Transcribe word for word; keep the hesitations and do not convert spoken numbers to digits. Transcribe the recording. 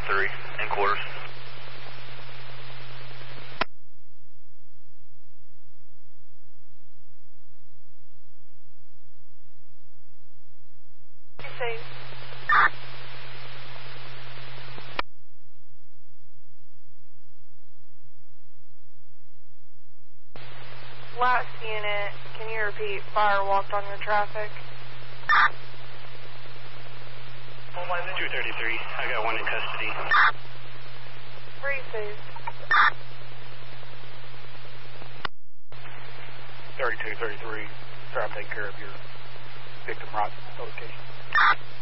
to three, in quarters. Safe. Last unit, can you repeat fire walked on your traffic? two thirty-three, I got one in custody. Briefing. thirty-two thirty-three, try to take care of your victim rights notification.